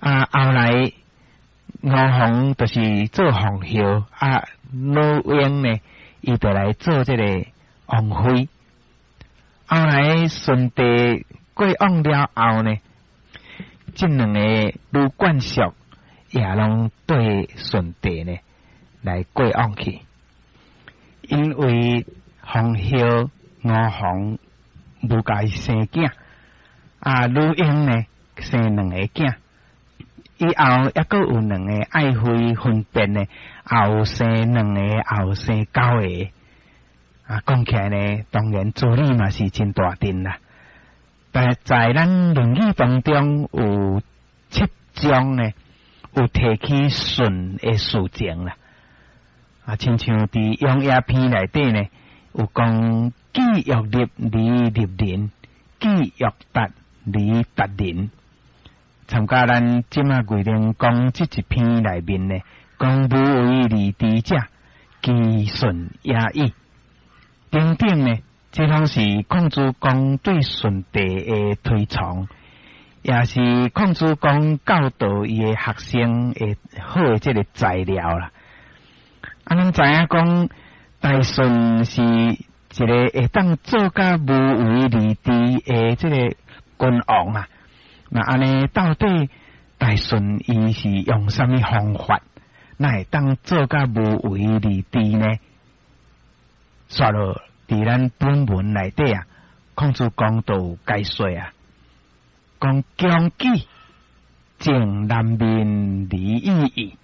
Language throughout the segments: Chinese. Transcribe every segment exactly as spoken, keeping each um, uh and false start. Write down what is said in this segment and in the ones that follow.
啊，后来吴凤就是做皇后，啊，老英呢，伊就来做这个王妃。后来顺帝过往了后呢，这两个女眷属也拢对顺帝呢来过往去，因为皇后吴凤无甲伊生囝，啊，女英呢生两个囝，以后抑阁有两个爱妃分别呢，后生两个，后生九个。啊，讲起来呢，当然助理嘛是真大阵啦。但是在咱论语当中有七章呢，有提起舜的事情啦。啊，亲像伫雍也篇内底呢，有讲既欲立而立人，既欲达而达人。参加咱即马规定讲即一篇内面呢，讲无为而治者，其顺也矣。等等呢，这拢是孔子讲对舜帝的推崇，也是孔子讲教导伊的学生的好的这个材料啦。啊，咱知影讲大舜是一个会当做甲无为而治的这个君王啊。那安尼到底大舜伊是用什么方法，那会当做甲无为而治呢？说了，伫咱本文内底啊，孔子讲到解说啊，讲强己正南面离义矣。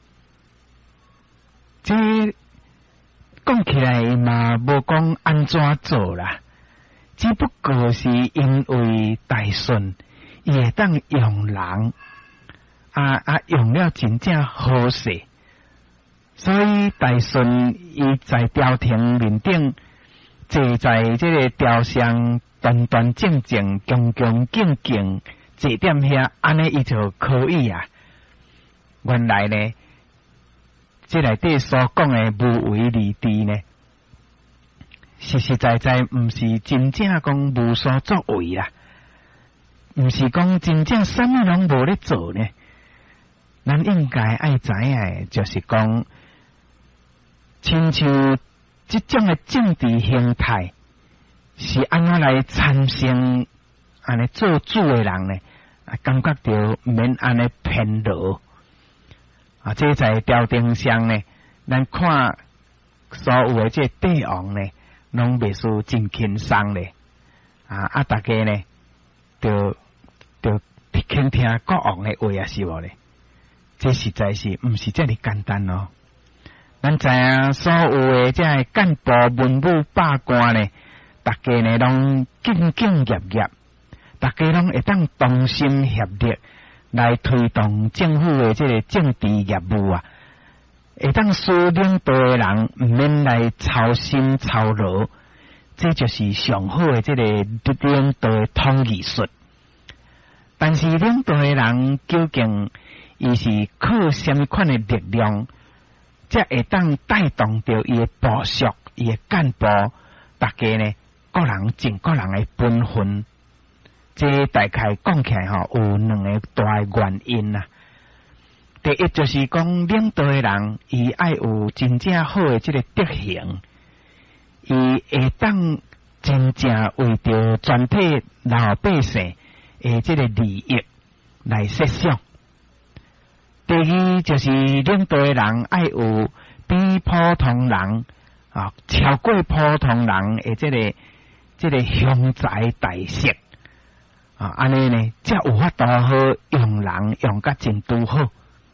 这讲起来嘛，无讲安怎做啦，只不过是因为大舜伊会当用人啊啊用了真正好势。所以大舜伊在朝廷面顶坐在这个雕像端端正正、恭恭敬敬坐踮遐，安尼伊就可以啊。原来呢，这内底所讲的无为而治呢，实实在在毋是真正讲无所作为啦，毋是讲真正啥物拢无咧做呢。咱应该爱知影，就是讲。亲像这种的政治形态是安怎来产生安尼做主的人呢？啊，感觉到免安尼偏弱啊！这在朝廷上呢，咱看所有的这帝王呢，拢袂输真轻松咧啊！啊，大家呢，就就听听国王的话啊，是无咧？这实在是毋是这么简单哦。咱知影所有的这干部、文武、百官呢，大家呢拢敬敬业业，大家拢会当同心协力来推动政府的这个政治业务啊，会当使领导的人毋免来操心操劳，这就是上好的这个领导的统艺术。但是领导的人究竟伊是靠什么款的力量？才会当带动着伊的部属、伊的干部，大家呢，各人尽各人的本分。这大概讲起来吼，有两个大原因啊。第一就是讲，领导的人，伊爱有真正好的这个德行，伊会当真正为着全体老百姓的这个利益来设想。第二就是领导的人爱有比普通人啊超过普通人的这个这个雄才大识啊，安尼呢，才有法度好用人用甲真拄好。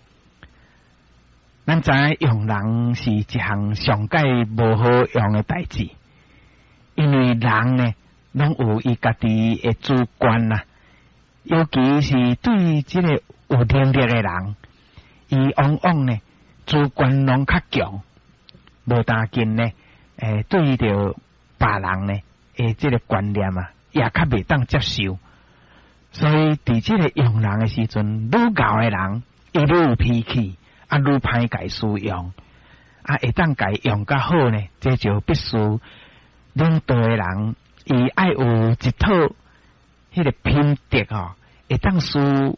咱知影用人是一项上界无好用的代志，因为人呢，拢有伊家己的主观啦，尤其是对这个有能力的人。伊往往呢，主观拢较强，无当紧呢，诶，对着别人呢，诶，这个观念啊，也较袂当接受。所以伫这个用人的时阵，愈敖的人，伊愈有脾气，啊，愈歹家使用，啊，会当家用较好呢，这就必须领导的人，伊爱有一套迄个品德吼，会当使